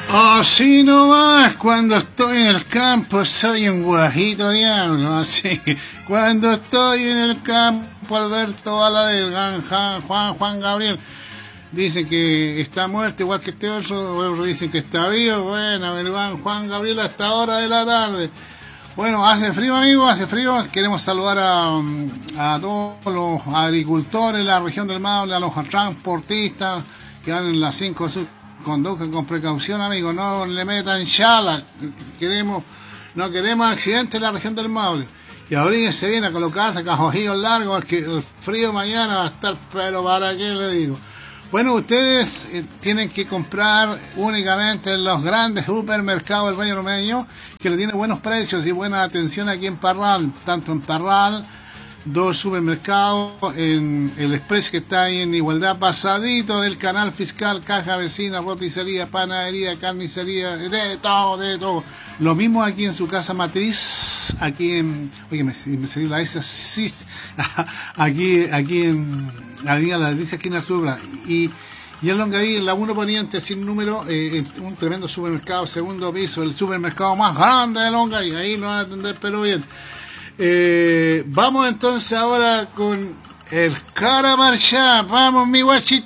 Así nomás, cuando estoy en el campo soy un guajito diablo, así. Cuando estoy en el campo, Alberto Valadez, Juan Gabriel, dicen que está muerto igual que este otro dicen que está vivo, bueno, Juan Gabriel hasta ahora de la tarde. Bueno, hace frío, amigos, hace frío. Queremos saludar a todos los agricultores de la región del Maule, a los transportistas que van en las 5 sur. Conduzcan con precaución, amigos, no le metan chala. No queremos accidentes en la región del Maule. Y ahorita se viene a colocarse cajojillos largos, porque el frío mañana va a estar, pero ¿para qué le digo? Bueno, ustedes tienen que comprar únicamente en los grandes supermercados del Reino Ormeño, que le tienen buenos precios y buena atención aquí en Parral, tanto en Parral, dos supermercados, en el Express que está ahí en Igualdad, pasadito del canal fiscal, caja vecina, roticería, panadería, carnicería, de todo. Lo mismo aquí en su casa matriz, aquí en, oye, me salió la esa, sí, aquí en la avenida La Delicia, aquí en Artubra, y en Longaví, en la 1 Poniente, sin número, un tremendo supermercado, segundo piso, el supermercado más grande de Longaví, ahí lo van a atender pero bien. Vamos entonces ahora con el Cara Marchá. Vamos, mi guachito.